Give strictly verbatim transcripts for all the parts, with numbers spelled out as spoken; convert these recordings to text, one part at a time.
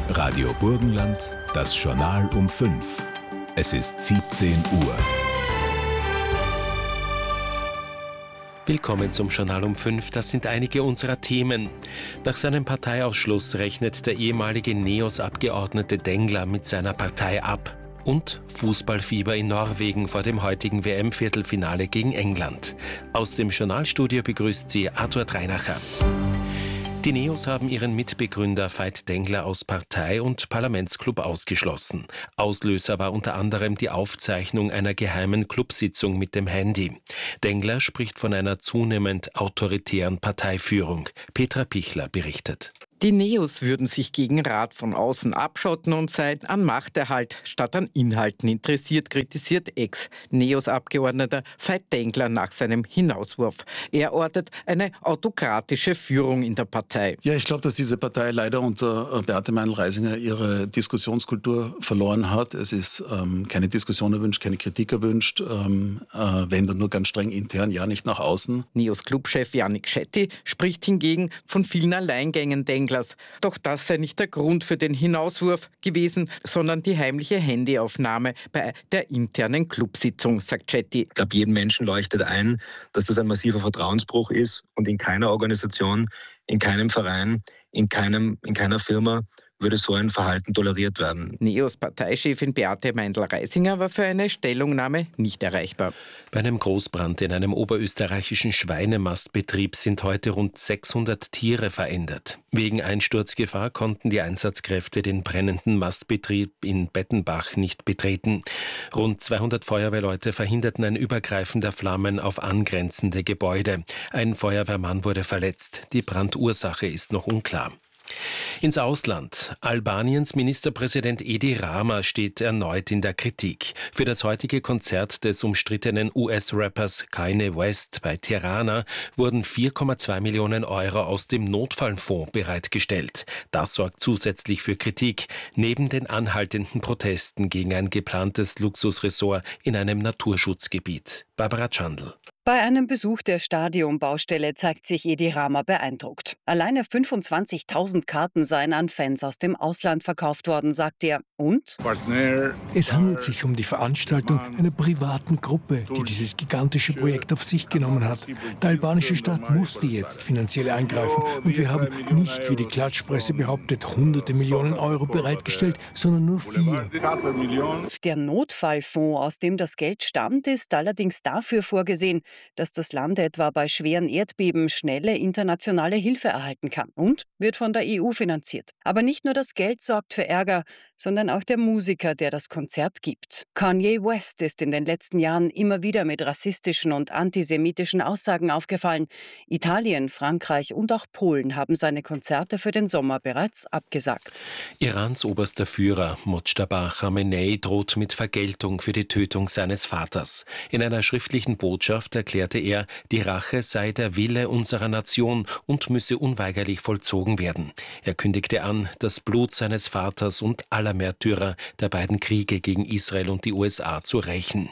Radio Burgenland, das Journal um fünf. Es ist siebzehn Uhr. Willkommen zum Journal um fünf. Das sind einige unserer Themen. Nach seinem Parteiausschluss rechnet der ehemalige NEOS-Abgeordnete Dengler mit seiner Partei ab. Und Fußballfieber in Norwegen vor dem heutigen W M-Viertelfinale gegen England. Aus dem Journalstudio begrüßt sie Arthur Dreinacher. Die NEOS haben ihren Mitbegründer Veit Dengler aus Partei und Parlamentsclub ausgeschlossen. Auslöser war unter anderem die Aufzeichnung einer geheimen Clubsitzung mit dem Handy. Dengler spricht von einer zunehmend autoritären Parteiführung. Petra Pichler berichtet. Die NEOS würden sich gegen Rat von außen abschotten und seien an Machterhalt statt an Inhalten interessiert, kritisiert Ex-NEOS-Abgeordneter Veit Dengler nach seinem Hinauswurf. Er ortet eine autokratische Führung in der Partei. Ja, ich glaube, dass diese Partei leider unter Beate Meinl-Reisinger ihre Diskussionskultur verloren hat. Es ist ähm, keine Diskussion erwünscht, keine Kritik erwünscht, ähm, äh, wenn dann nur ganz streng intern, ja nicht nach außen. NEOS-Clubchef Yannick Shetty spricht hingegen von vielen Alleingängen Denglers. Doch das sei nicht der Grund für den Hinauswurf gewesen, sondern die heimliche Handyaufnahme bei der internen Clubsitzung, sagt Shetty. Ich glaube, jedem Menschen leuchtet ein, dass das ein massiver Vertrauensbruch ist und in keiner Organisation, in keinem Verein, in, keinem, in keiner Firma würde so ein Verhalten toleriert werden. NEOS-Parteichefin Beate Meinl-Reisinger war für eine Stellungnahme nicht erreichbar. Bei einem Großbrand in einem oberösterreichischen Schweinemastbetrieb sind heute rund sechshundert Tiere verendet. Wegen Einsturzgefahr konnten die Einsatzkräfte den brennenden Mastbetrieb in Bettenbach nicht betreten. Rund zweihundert Feuerwehrleute verhinderten ein Übergreifen der Flammen auf angrenzende Gebäude. Ein Feuerwehrmann wurde verletzt. Die Brandursache ist noch unklar. Ins Ausland. Albaniens Ministerpräsident Edi Rama steht erneut in der Kritik. Für das heutige Konzert des umstrittenen U S-Rappers Kanye West bei Tirana wurden vier Komma zwei Millionen Euro aus dem Notfallfonds bereitgestellt. Das sorgt zusätzlich für Kritik, neben den anhaltenden Protesten gegen ein geplantes Luxusresort in einem Naturschutzgebiet. Barbara Chandl. Bei einem Besuch der Stadionbaustelle zeigt sich Edi Rama beeindruckt. Alleine fünfundzwanzigtausend Karten seien an Fans aus dem Ausland verkauft worden, sagt er. Und? Es handelt sich um die Veranstaltung einer privaten Gruppe, die dieses gigantische Projekt auf sich genommen hat. Der albanische Staat musste jetzt finanziell eingreifen und wir haben nicht, wie die Klatschpresse behauptet, hunderte Millionen Euro bereitgestellt, sondern nur vier. Der Notfallfonds, aus dem das Geld stammt, ist allerdings dafür vorgesehen, dass das Land etwa bei schweren Erdbeben schnelle internationale Hilfe erhalten kann und wird von der E U finanziert. Aber nicht nur das Geld sorgt für Ärger, sondern auch der Musiker, der das Konzert gibt. Kanye West ist in den letzten Jahren immer wieder mit rassistischen und antisemitischen Aussagen aufgefallen. Italien, Frankreich und auch Polen haben seine Konzerte für den Sommer bereits abgesagt. Irans oberster Führer Mojtaba Khamenei droht mit Vergeltung für die Tötung seines Vaters. In einer schriftlichen Botschaft erklärte er, die Rache sei der Wille unserer Nation und müsse unweigerlich vollzogen werden. Er kündigte an, das Blut seines Vaters und aller Märtyrer der beiden Kriege gegen Israel und die U S A zu rächen.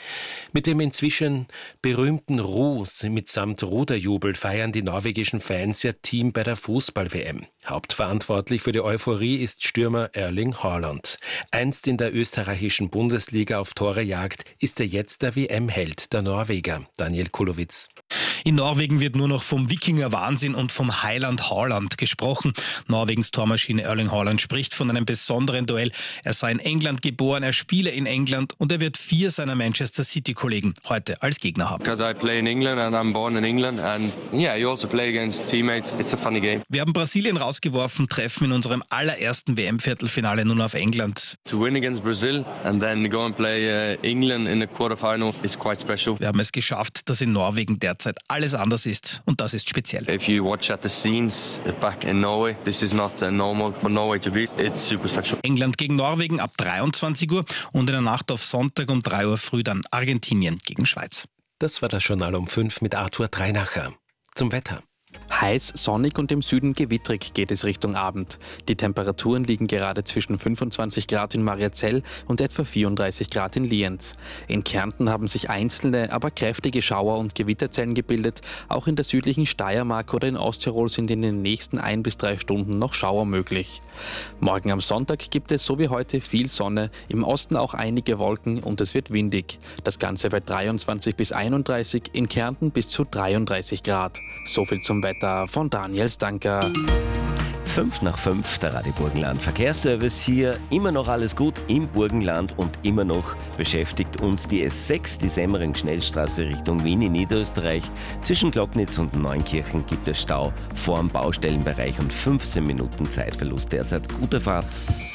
Mit dem inzwischen berühmten Rus mitsamt Ruderjubel feiern die norwegischen Fans ihr Team bei der Fußball-W M. Hauptverantwortlich für die Euphorie ist Stürmer Erling Haaland. Einst in der österreichischen Bundesliga auf Tore jagt, ist er jetzt der W M-Held der Norweger. Daniel Kulowitz. In Norwegen wird nur noch vom Wikinger-Wahnsinn und vom Heiland Haaland gesprochen. Norwegens Tormaschine Erling Haaland spricht von einem besonderen Duell. Er sei in England geboren, er spiele in England und er wird vier seiner Manchester City-Kollegen heute als Gegner haben. Because I play in England and I'm born in England and yeah, you also play against teammates. It's a funny game. Wir haben Brasilien rausgeworfen, treffen in unserem allerersten W M-Viertelfinale nun auf England. To win against Brazil and then go and play uh, England in the quarterfinal is quite special. Wir haben es geschafft, dass in Norwegen derzeit alles anders ist und das ist speziell. If you watch at the scenes back in Norway, this is not normal for Norway to be. It's super special. England gegen Norwegen ab dreiundzwanzig Uhr und in der Nacht auf Sonntag um drei Uhr früh dann Argentinien gegen Schweiz. Das war das Journal um fünf mit Arthur Dreinacher. Zum Wetter. Heiß, sonnig und im Süden gewittrig geht es Richtung Abend. Die Temperaturen liegen gerade zwischen fünfundzwanzig Grad in Mariazell und etwa vierunddreißig Grad in Lienz. In Kärnten haben sich einzelne, aber kräftige Schauer- und Gewitterzellen gebildet. Auch in der südlichen Steiermark oder in Osttirol sind in den nächsten ein bis drei Stunden noch Schauer möglich. Morgen am Sonntag gibt es so wie heute viel Sonne, im Osten auch einige Wolken und es wird windig. Das Ganze bei dreiundzwanzig bis einunddreißig, in Kärnten bis zu dreiunddreißig Grad. So viel zum Wetter von Daniel Stanker. Fünf nach fünf, der Radio Burgenland Verkehrsservice hier. Immer noch alles gut im Burgenland und immer noch beschäftigt uns die S sechs, die Semmering-Schnellstraße Richtung Wien in Niederösterreich. Zwischen Glocknitz und Neunkirchen gibt es Stau vor dem Baustellenbereich und fünfzehn Minuten Zeitverlust derzeit. Gute Fahrt.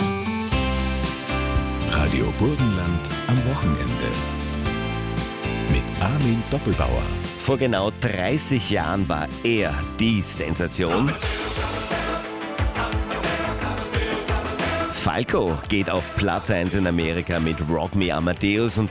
Radio Burgenland am Wochenende. Mit Armin Doppelbauer. Vor genau dreißig Jahren war er die Sensation. Falco geht auf Platz eins in Amerika mit Rock Me Amadeus und